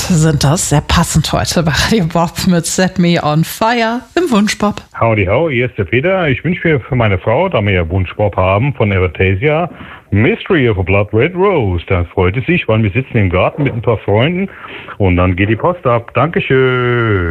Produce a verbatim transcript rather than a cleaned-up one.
sind das. Sehr passend heute bei Radio Bob mit Set Me on Fire im Wunschbob. Howdy ho, hier ist der Peter. Ich wünsche mir für meine Frau, da wir ja Wunschbob haben, von Eratasia, Mystery of a Blood Red Rose. Da freut es sich, weil wir sitzen im Garten mit ein paar Freunden und dann geht die Post ab. Dankeschön.